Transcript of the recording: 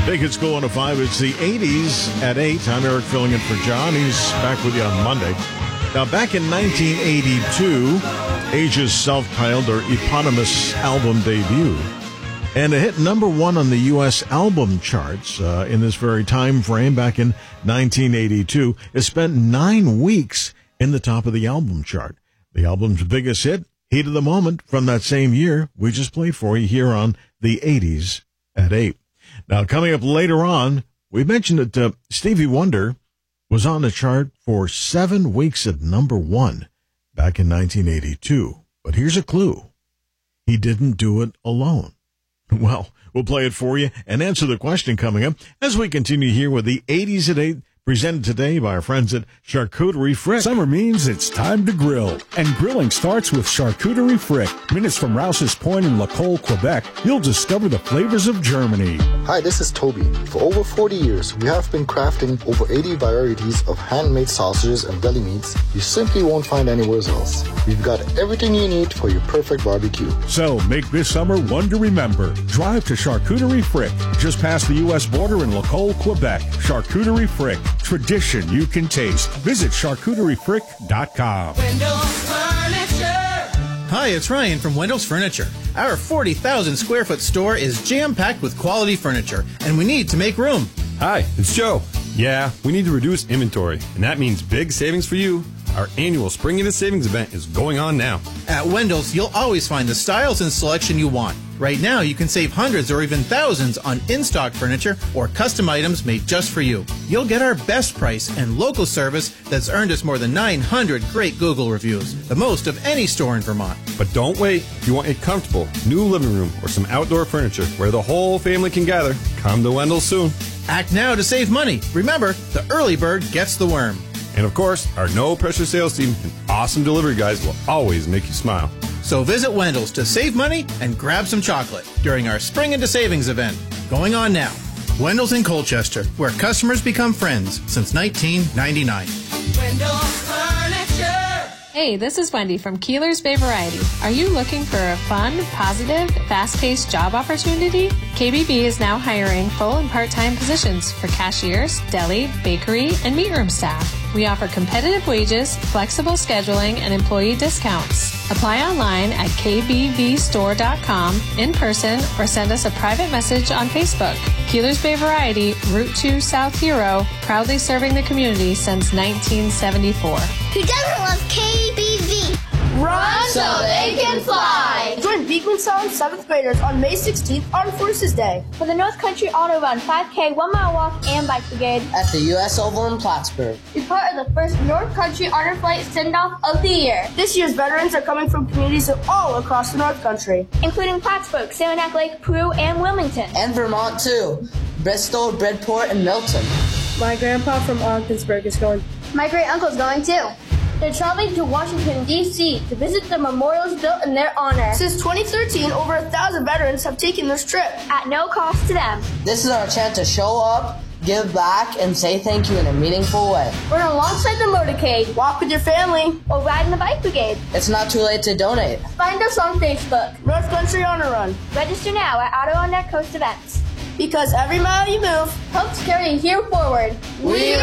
Big Hits Go 105. It's the 80s at 8. I'm Eric filling in for John. He's back with you on Monday. Now, back in 1982, Asia's self-titled or eponymous album debuted. And it hit #1 on the U.S. album charts in this very time frame back in 1982. It spent 9 weeks in the top of the album chart. The album's biggest hit, Heat of the Moment, from that same year, we just played for you here on the 80s at 8. Now, coming up later on, we mentioned that Stevie Wonder was on the chart for 7 weeks at #1 back in 1982. But here's a clue. He didn't do it alone. Well, we'll play it for you and answer the question coming up as we continue here with the 80s at 8, presented today by our friends at Charcuterie Frick. Summer means it's time to grill, and grilling starts with Charcuterie Frick. Minutes from Rouse's Point in La Colle, Quebec, you'll discover the flavors of Germany. Hi, this is Toby. For over 40 years, we have been crafting over 80 varieties of handmade sausages and deli meats you simply won't find anywhere else. We've got everything you need for your perfect barbecue. So make this summer one to remember. Drive to Charcuterie Frick, just past the U.S. border in La Colle, Quebec. Charcuterie Frick. Tradition you can taste. Visit charcuteriefrick.com. Wendell's Furniture. Hi, it's Ryan from Wendell's Furniture. Our 40,000 square foot store is jam-packed with quality furniture, and we need to make room. Hi, it's Joe. Yeah, we need to reduce inventory, and that means big savings for you. Our annual Spring Into Savings event is going on now. At Wendell's, you'll always find the styles and selection you want. Right now, you can save hundreds or even thousands on in-stock furniture or custom items made just for you. You'll get our best price and local service that's earned us more than 900 great Google reviews, the most of any store in Vermont. But don't wait. If you want a comfortable new living room or some outdoor furniture where the whole family can gather, come to Wendell's soon. Act now to save money. Remember, the early bird gets the worm. And of course, our no-pressure sales team and awesome delivery guys will always make you smile. So visit Wendell's to save money and grab some chocolate during our Spring Into Savings event. Going on now. Wendell's in Colchester, where customers become friends since 1999. Wendell's Furniture. Hey, this is Wendy from Keeler's Bay Variety. Are you looking for a fun, positive, fast-paced job opportunity? KBB is now hiring full and part-time positions for cashiers, deli, bakery, and meat room staff. We offer competitive wages, flexible scheduling, and employee discounts. Apply online at kbvstore.com, in person, or send us a private message on Facebook. Keeler's Bay Variety, Route 2 South Hero, proudly serving the community since 1974. Who doesn't love KBV? Run so they can fly! Join Beekman Sound 7th graders on May 16th on Forces Day for the North Country Auto Run, 5K, 1 mile walk, and bike brigade at the U.S. Oval in Plattsburgh. Be part of the first North Country Honor Flight send-off of the year. This year's veterans are coming from communities all across the North Country, including Plattsburgh, Saranac Lake, Peru, and Wilmington. And Vermont, too. Bristol, Bridport, and Milton. My grandpa from Ogdensburg is going. My great-uncle's going, too. They're traveling to Washington, D.C. to visit the memorials built in their honor. Since 2013, over 1,000 veterans have taken this trip at no cost to them. This is our chance to show up, give back, and say thank you in a meaningful way. Run alongside the motorcade, walk with your family, or ride in the bike brigade. It's not too late to donate. Find us on Facebook. North Country Honor Run. Register now at Auto on Net Coast Events. Because every mile you move helps carry you forward. We